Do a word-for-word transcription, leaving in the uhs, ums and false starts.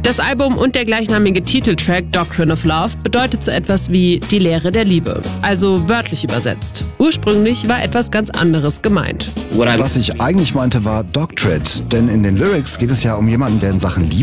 Das Album und der gleichnamige Titeltrack Doctrine of Love bedeutet so etwas wie die Lehre der Liebe, also wörtlich übersetzt. Ursprünglich war etwas ganz anderes gemeint. Was ich eigentlich meinte, war Dogtrine, denn in den Lyrics geht es ja um jemanden, der in Sachen Liebe